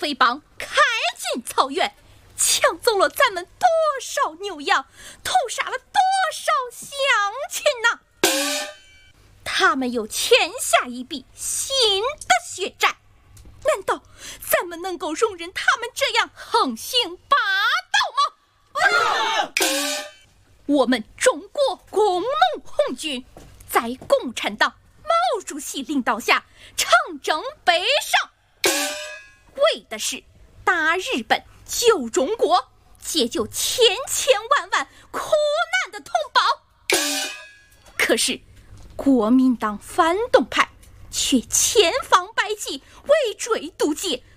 匪帮开进草原，抢走了咱们多少牛羊，屠杀了多少乡亲呐！他们又欠下一笔新的血债，难道咱们能够容忍他们这样横行霸道吗？我们中国工农红军在共产党毛主席领导下长征北上，为的是打日本、救中国，解救千千万万苦难的同胞。可是国民党反动派却千方百计围追堵截，